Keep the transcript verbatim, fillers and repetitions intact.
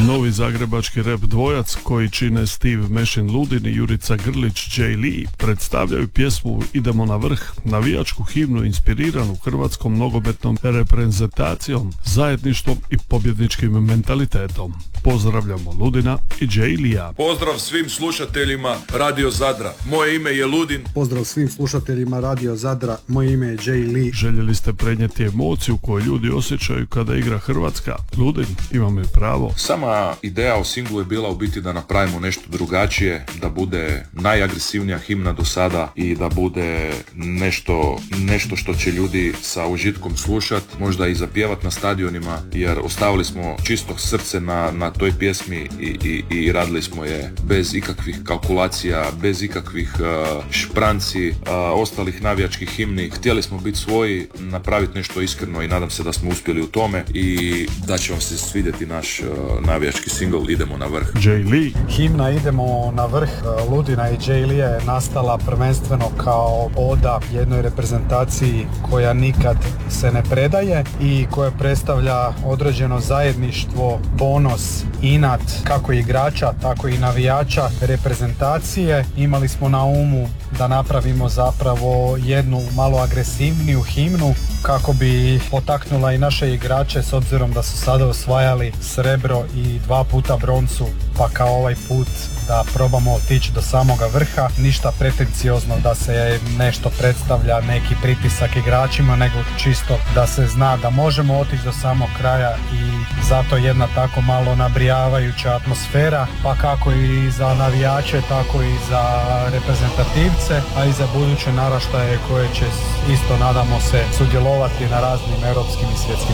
Novi zagrebački rap dvojac koji čine Steve Machine Ludin i Jurica Grlić Jay Lee predstavljaju pjesmu Idemo na vrh, navijačku himnu inspiriranu hrvatskom nogometnom reprezentacijom, zajedništvom i pobjedničkim mentalitetom. Pozdravljamo Ludina i Jay Leea. Pozdrav svim slušateljima Radio Zadra. Moje ime je Ludin. Pozdrav svim slušateljima Radio Zadra. Moje ime je Jay Lee. Željeli ste prenijeti emociju koju ljudi osjećaju kada igra Hrvatska? Ludin, imamo i pravo. Sama ideja o singlu je bila u biti da napravimo nešto drugačije, da bude najagresivnija himna do sada i da bude nešto, nešto što će ljudi sa užitkom slušat, možda i zapjevat na stadionima, jer ostavili smo čisto srce na, na toj pjesmi i, i, i radili smo je bez ikakvih kalkulacija, bez ikakvih uh, špranci, uh, ostalih navijačkih himni. Htjeli smo biti svoji, napraviti nešto iskreno i nadam se da smo uspjeli u tome i da će vam se svidjeti naš uh, navijački single Idemo na vrh. Jay Lee. Himna Idemo na vrh Ludina i Jay Lee je nastala prvenstveno kao oda jednoj reprezentaciji koja nikad se ne predaje i koja predstavlja određeno zajedništvo, ponos, inat kako igrača, tako i navijača reprezentacije. Imali smo na umu da napravimo zapravo jednu malo agresivniju himnu kako bi potaknula i naše igrače, s obzirom da su sada osvajali srebro i dva puta broncu, pa kao ovaj put da probamo otići do samoga vrha. Ništa pretenciozno da se nešto predstavlja, neki pritisak igračima, nego čisto da se zna da možemo otići do samog kraja i zato jedna tako malo nabrijavajuća atmosfera, pa kako i za navijače, tako i za reprezentativce, a i za buduće naraštaje koje će isto, nadamo se, sudjelovati na raznim europskim i svjetskim